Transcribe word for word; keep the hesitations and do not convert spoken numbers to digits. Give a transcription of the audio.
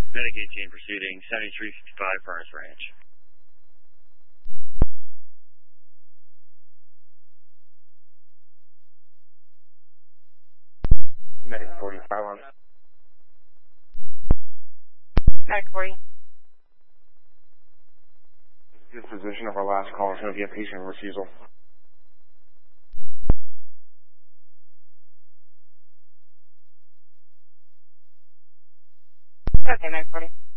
Medic eighteen proceeding, seventy-three fifty-five Furnace Ranch. Medic forty-five on. Medic forty. Disposition of our last call is going to be a patient refusal. Okay, Medic forty.